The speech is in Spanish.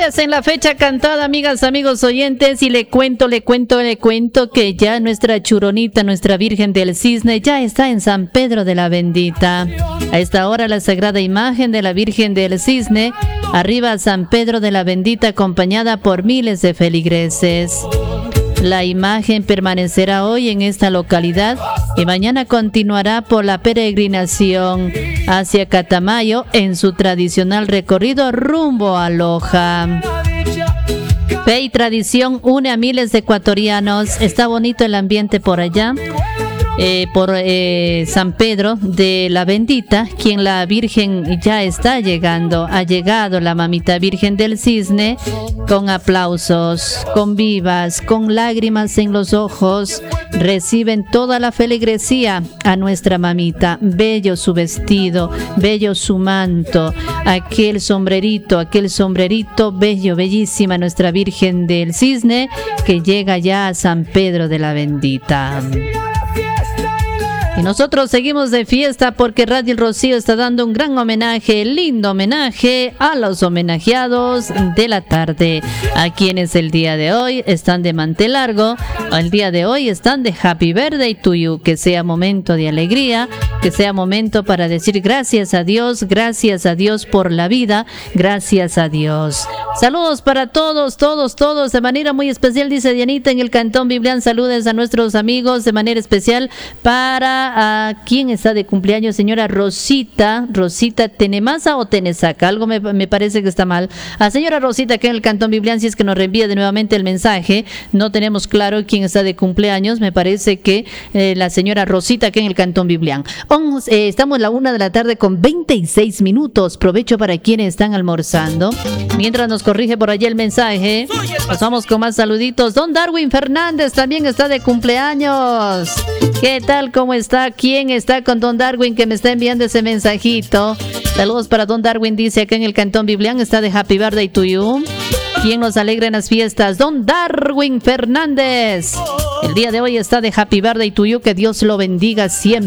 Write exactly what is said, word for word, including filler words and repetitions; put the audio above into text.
Felicidades en la fecha cantada, amigas, amigos oyentes, y le cuento, le cuento, le cuento que ya nuestra churonita, nuestra Virgen del Cisne, ya está en San Pedro de la Bendita. A esta hora la sagrada imagen de la Virgen del Cisne arriba a San Pedro de la Bendita, acompañada por miles de feligreses. La imagen permanecerá hoy en esta localidad y mañana continuará por la peregrinación hacia Catamayo en su tradicional recorrido rumbo a Loja. Fe y tradición une a miles de ecuatorianos. Está bonito el ambiente por allá. Eh, por eh, San Pedro de la Bendita, quien la Virgen ya está llegando. Ha llegado la mamita Virgen del Cisne con aplausos, con vivas, con lágrimas en los ojos. Reciben toda la feligresía a nuestra mamita. Bello su vestido, bello su manto, aquel sombrerito, aquel sombrerito bello, bellísima nuestra Virgen del Cisne que llega ya a San Pedro de la Bendita. Y nosotros seguimos de fiesta porque Radio El Rocío está dando un gran homenaje, lindo homenaje a los homenajeados de la tarde, a quienes el día de hoy están de mantel largo, el día de hoy están de Happy Birthday to you. Que sea momento de alegría, que sea momento para decir gracias a Dios, gracias a Dios por la vida, gracias a Dios. Saludos para todos, todos, todos, de manera muy especial, dice Dianita en el Cantón Biblián, saludos a nuestros amigos, de manera especial para a quién está de cumpleaños, señora Rosita, Rosita Tenemasa o Tenesaca, algo me, me parece que está mal. A señora Rosita que en el Cantón Biblián, si es que nos reenvía de nuevamente el mensaje, no tenemos claro quién está de cumpleaños, me parece que eh, la señora Rosita que en el Cantón Biblián. Vamos, eh, estamos a la una de la tarde con veintiséis minutos, provecho para quienes están almorzando. Mientras nos corrige por allá el mensaje, pasamos con más saluditos. Don Darwin Fernández también está de cumpleaños. ¿Qué tal? ¿Cómo está? ¿Quién está con Don Darwin que me está enviando ese mensajito? Saludos para Don Darwin, dice acá en el Cantón Biblián, está de Happy Birthday to you. ¿Quién nos alegra en las fiestas? Don Darwin Fernández. El día de hoy está de Happy Birthday to you, que Dios lo bendiga siempre.